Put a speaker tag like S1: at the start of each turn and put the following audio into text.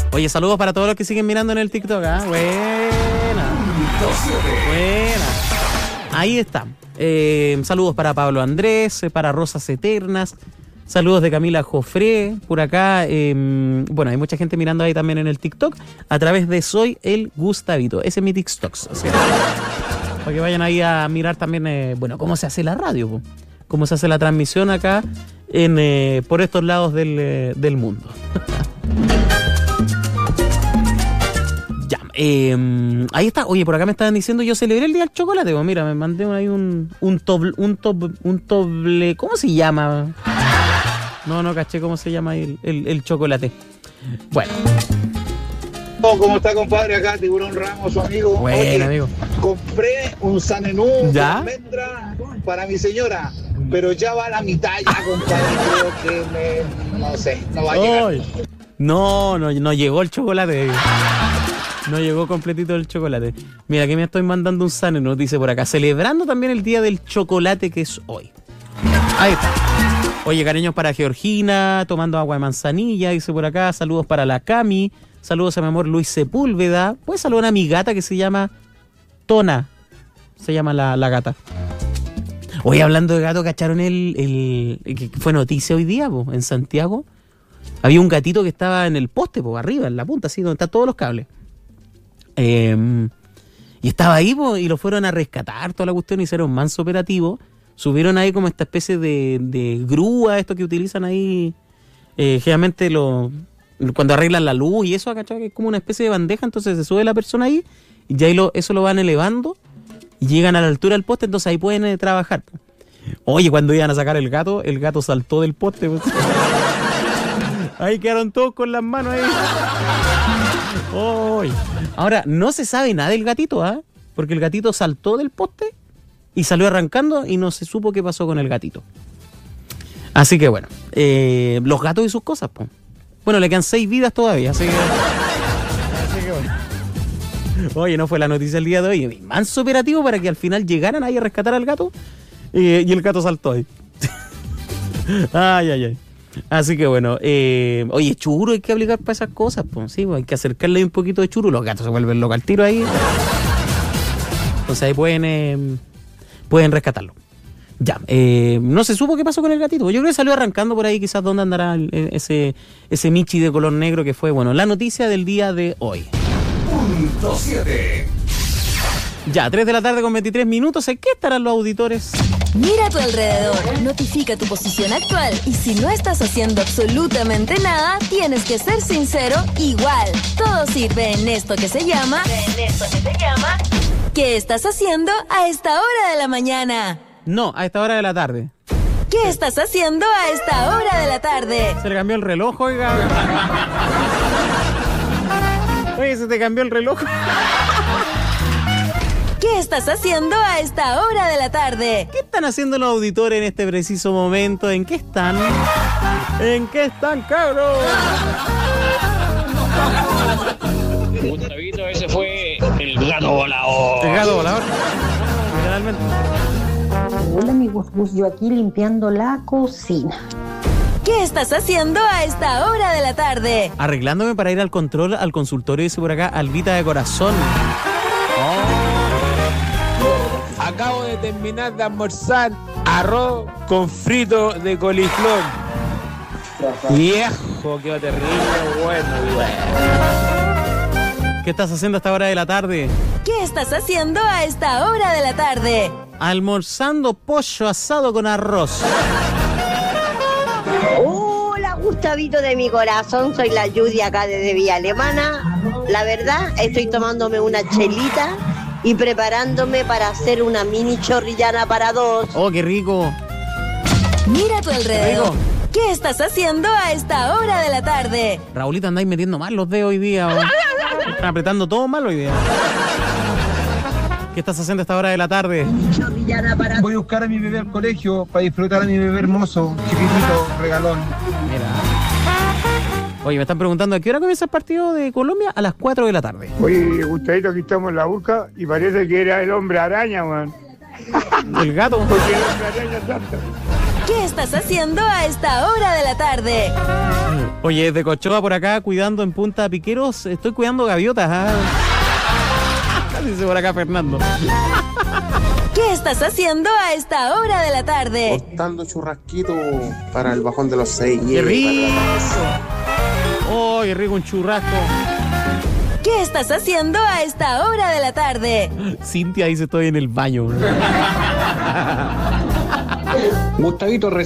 S1: Oye, saludos para todos los que siguen mirando en el TikTok, ¿ah? Buena. Ahí está. Saludos para Pablo Andrés, para Rosas Eternas. Saludos de Camila Jofré, por acá. Bueno, hay mucha gente mirando ahí también en el TikTok a través de Soy el Gustavito. Ese es mi TikTok. Para que vayan ahí a mirar también, bueno, cómo se hace la radio, po. Cómo se hace la transmisión acá por estos lados del mundo. Ya, ahí está. Oye, por acá me estaban diciendo, yo celebré el día del chocolate. Pues mira, me mandé ahí un doble, ¿cómo se llama? No caché cómo se llama ahí el chocolate. Bueno.
S2: ¿Cómo está, compadre? Acá Tiburón Ramos, su amigo.
S1: Bueno,
S2: oye,
S1: amigo.
S2: Compré un sanenú de
S1: ¿Ya?
S2: almendra para mi señora, pero ya va a la mitad ya, compadre. Creo que no sé, no va a llegar.
S1: Ay. No llegó el chocolate. No llegó completito el chocolate. Mira, que me estoy mandando un sano, nos dice por acá, celebrando también el día del chocolate que es hoy. Ahí está. Oye, cariños para Georgina, tomando agua de manzanilla, dice por acá, saludos para la Cami, saludos a mi amor Luis Sepúlveda. Puedes saludar a mi gata que se llama Tona, se llama la gata. Oye, hablando de gato, ¿cacharon que fue noticia hoy día, po, en Santiago? Había un gatito que estaba en el poste, po, arriba, en la punta, así, donde están todos los cables. Y estaba ahí, po, y lo fueron a rescatar, toda la cuestión, hicieron un manso operativo. Subieron ahí como esta especie de grúa, esto que utilizan ahí, generalmente cuando arreglan la luz y eso, ¿cachai? Que es como una especie de bandeja, entonces se sube la persona ahí, y ya eso lo van elevando, y llegan a la altura del poste, entonces ahí pueden trabajar. Oye, cuando iban a sacar el gato saltó del poste. Pues. Ahí quedaron todos con las manos ahí. Oye. Ahora, no se sabe nada del gatito, ¿ah? Porque el gatito saltó del poste y salió arrancando y no se supo qué pasó con el gatito. Así que bueno, los gatos y sus cosas, pues. Bueno, le quedan 6 vidas todavía, así que bueno. Oye, no fue la noticia el día de hoy. Manso operativo para que al final llegaran ahí a rescatar al gato y el gato saltó ahí. Ay. Así que bueno, oye, churro hay que aplicar para esas cosas, pues sí, hay que acercarle un poquito de churro. Los gatos se vuelven locos al tiro ahí. Entonces ahí pueden rescatarlo. Ya, no se supo qué pasó con el gatito. Yo creo que salió arrancando por ahí, quizás dónde andará ese Michi de color negro que fue, bueno, la noticia del día de hoy.
S3: Punto 7.
S1: Ya, 3 de la tarde con 23 minutos. ¿En qué estarán los auditores?
S4: Mira a tu alrededor, notifica tu posición actual y si no estás haciendo absolutamente nada, tienes que ser sincero igual. Todo sirve en esto que se llama... ¿Qué estás haciendo a esta hora de la mañana?
S1: No, a esta hora de la tarde.
S4: ¿Qué estás haciendo a esta hora de la tarde?
S1: Se le cambió el reloj, oiga. Oye, se te cambió el reloj.
S4: ¿Qué estás haciendo a esta hora de la tarde?
S1: ¿Qué están haciendo los auditores en este preciso momento? ¿En qué están? ¿En qué están, cabros?
S5: Gustavito, ese fue el gato volador.
S1: El gato volador. Literalmente.
S6: Hola, mi Gus, yo aquí limpiando la cocina.
S4: ¿Qué estás haciendo a esta hora de la tarde?
S1: Arreglándome para ir al consultorio, dice por acá, Albita de Corazón.
S7: Acabo de terminar de almorzar arroz con frito de coliflor. Viejo, qué terrible, bueno.
S1: ¿Qué estás haciendo a esta hora de la tarde?
S4: ¿Qué estás haciendo a esta hora de la tarde?
S1: Almorzando pollo asado con arroz.
S8: Hola, Gustavito de mi corazón, soy la Judy acá desde Villa Alemana. La verdad, estoy tomándome una chelita y preparándome para hacer una mini chorrillana para 2.
S1: ¡Oh, qué rico!
S4: Mira a tu alrededor. ¿Qué estás haciendo a esta hora de la tarde?
S1: Raulita, andáis metiendo mal los dedos hoy día. Están apretando todo mal hoy día. ¿Qué estás haciendo a esta hora de la tarde?
S9: Voy a buscar a mi bebé al colegio para disfrutar a mi bebé hermoso, chiquitito, regalón.
S1: Mira. Oye, me están preguntando ¿a qué hora comienza el partido de Colombia? A las 4 de la tarde.
S10: Oye, Gustavito, aquí estamos en la Urca y parece que era el hombre araña, man.
S1: ¿El gato?
S10: Porque el hombre araña tanto.
S4: ¿Qué estás haciendo a esta hora de la tarde?
S1: Oye, desde Cochoa por acá, cuidando en Punta Piqueros, estoy cuidando gaviotas. Dice por acá Fernando.
S4: ¿Qué estás haciendo a esta hora de la tarde?
S11: Cortando churrasquito para el bajón de los 6.
S1: ¡Qué rico! ¡Oh, qué rico un churrasco!
S4: ¿Qué estás haciendo a esta hora de la tarde?
S1: Cintia dice, estoy en el baño.
S5: Gustavito,